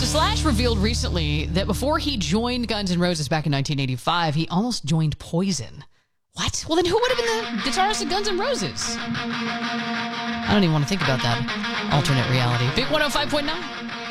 Slash revealed recently that before he joined Guns N' Roses back in 1985, he almost joined Poison. What? Well, then who would have been the guitarist of Guns N' Roses? I don't even want to think about that alternate reality. Big 105.9.